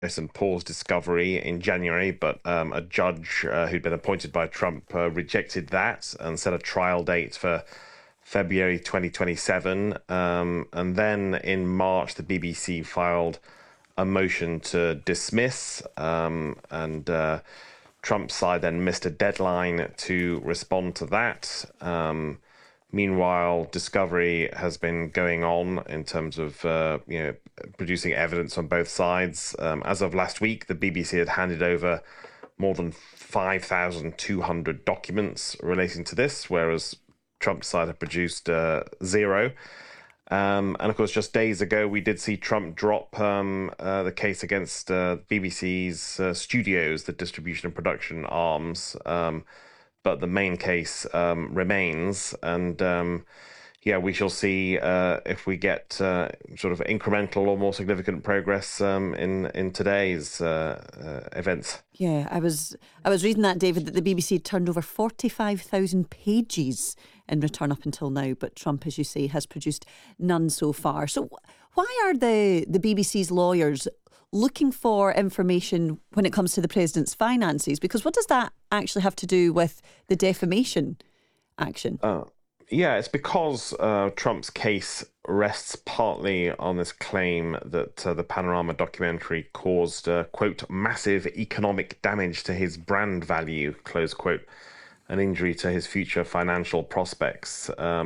and paused discovery in January, but a judge who'd been appointed by Trump rejected that and set a trial date for February 2027. And then in March, the BBC filed a motion to dismiss, and Trump's side then missed a deadline to respond to that. Meanwhile, discovery has been going on in terms of producing evidence on both sides. As of last week, the BBC had handed over more than 5,200 documents relating to this, whereas Trump's side had produced zero. And of course, just days ago, we did see Trump drop the case against BBC's studios, the distribution and production arms. But the main case remains. And we shall see if we get sort of incremental or more significant progress in today's events. Yeah, I was reading that, David, that the BBC had turned over 45,000 pages in return up until now, but Trump, as you say, has produced none so far. So why are the BBC's lawyers looking for information when it comes to the president's finances? Because what does that actually have to do with the defamation action? It's because Trump's case rests partly on this claim that the Panorama documentary caused, quote, massive economic damage to his brand value, close quote, an injury to his future financial prospects.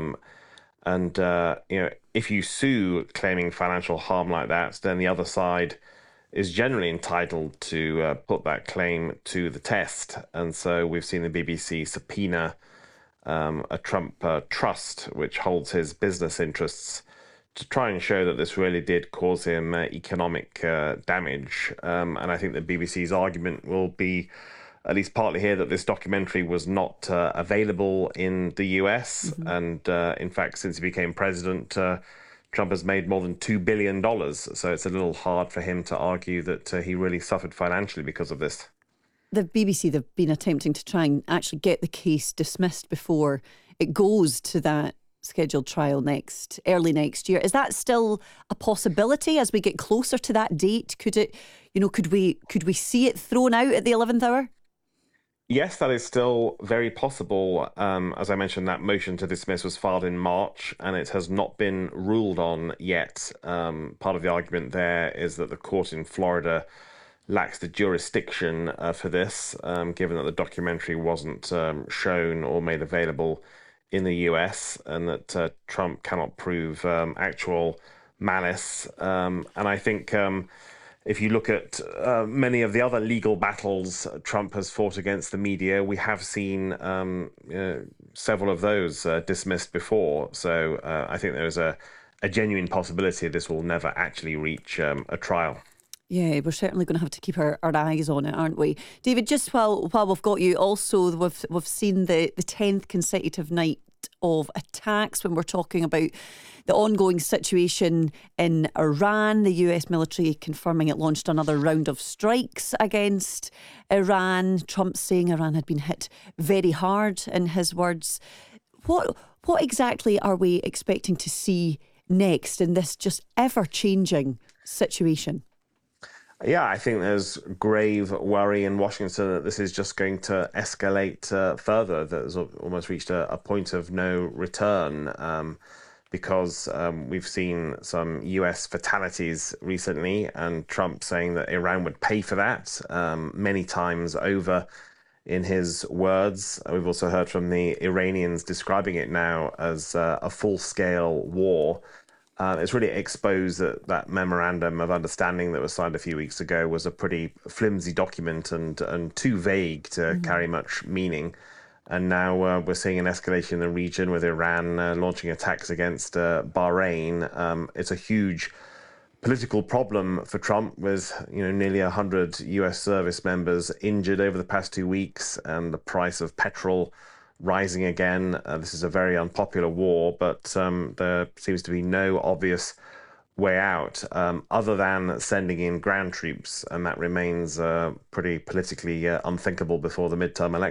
If you sue claiming financial harm like that, then the other side is generally entitled to put that claim to the test. And so we've seen the BBC subpoena a Trump trust, which holds his business interests, to try and show that this really did cause him economic damage. And I think the BBC's argument will be, at least partly here, that this documentary was not available in the US. Mm-hmm. And in fact, since he became president, Trump has made more than $2 billion. So it's a little hard for him to argue that he really suffered financially because of this. The BBC, they've been attempting to try and actually get the case dismissed before it goes to that scheduled trial early next year. Is that still a possibility as we get closer to that date? Could we see it thrown out at the 11th hour? Yes, that is still very possible. As I mentioned, that motion to dismiss was filed in March and it has not been ruled on yet. Part of the argument there is that the court in Florida lacks the jurisdiction for this, given that the documentary wasn't shown or made available in the US, and that Trump cannot prove actual malice. And I think if you look at many of the other legal battles Trump has fought against the media, we have seen several of those dismissed before. So I think there is a genuine possibility this will never actually reach a trial. Yeah, we're certainly going to have to keep our eyes on it, aren't we? David, just while we've got you, also we've seen the 10th consecutive night of attacks when we're talking about the ongoing situation in Iran. The US military confirming it launched another round of strikes against Iran. Trump saying Iran had been hit very hard, in his words. What exactly are we expecting to see next in this just ever-changing situation? Yeah, I think there's grave worry in Washington that this is just going to escalate further, that it's almost reached a point of no return, because we've seen some US fatalities recently, and Trump saying that Iran would pay for that many times over in his words. We've also heard from the Iranians describing it now as a full-scale war. It's really exposed that memorandum of understanding that was signed a few weeks ago was a pretty flimsy document and too vague to carry much meaning. And now we're seeing an escalation in the region with Iran launching attacks against Bahrain. It's a huge political problem for Trump, with nearly 100 US service members injured over the past 2 weeks, and the price of petrol rising again. This is a very unpopular war, but there seems to be no obvious way out other than sending in ground troops, and that remains pretty politically unthinkable before the midterm election.